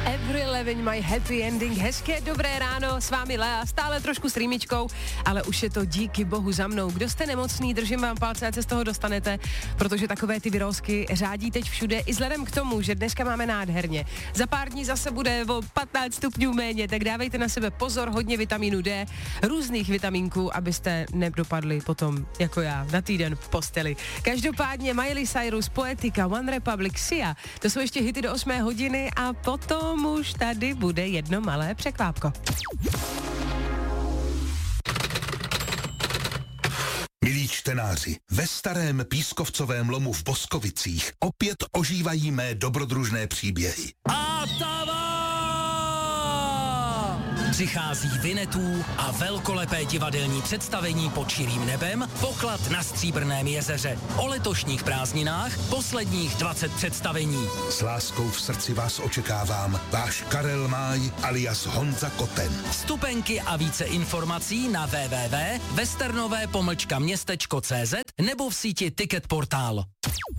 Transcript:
Avril Lavigne, My Happy Ending, hezké dobré ráno, s vámi Lea, stále trošku s rýmičkou, ale už je to díky bohu za mnou. Kdo jste nemocný, držím vám palce, ať se z toho dostanete, protože takové ty virusky řádí teď všude, i vzhledem k tomu, že dneska máme nádherně. Za pár dní zase bude o 15 stupňů méně, tak dávejte na sebe pozor, hodně vitamínu D, různých vitamínků, abyste nedopadli potom, jako já, na týden v posteli. Každopádně Miley Cyrus, Poetika, One Republic, Sia, to jsou ještě hity do 8 hodiny a potom už tady bude jedno malé překvápko. Milí čtenáři, ve starém pískovcovém lomu v Boskovicích opět ožívají mé dobrodružné příběhy. Přichází Vinetů a velkolepé divadelní představení Pod širým nebem, Poklad na Stříbrném jezeře. O letošních prázdninách posledních 20 představení. S láskou v srdci vás očekávám, váš Karel Máj alias Honza Koten. Vstupenky a více informací na www.westernové-městečko.cz nebo v síti Ticket Portál.